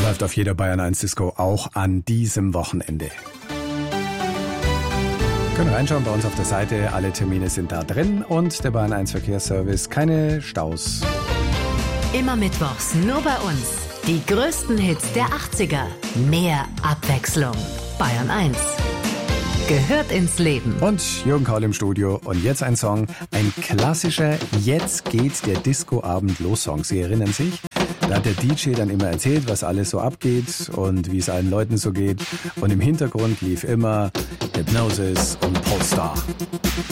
Läuft auf jeder Bayern 1 Disco auch an diesem Wochenende. Können reinschauen bei uns auf der Seite, alle Termine sind da drin und der Bayern 1 Verkehrsservice, keine Staus. Immer mittwochs nur bei uns. Die größten Hits der 80er. Mehr Abwechslung. Bayern 1. Gehört ins Leben. Und Jürgen Kaul im Studio und jetzt ein Song, ein klassischer Jetzt geht der Discoabend los Song. Sie erinnern sich? Da hat der DJ dann immer erzählt, was alles so abgeht und wie es allen Leuten so geht. Und im Hintergrund lief immer Hypnosis und Polestar.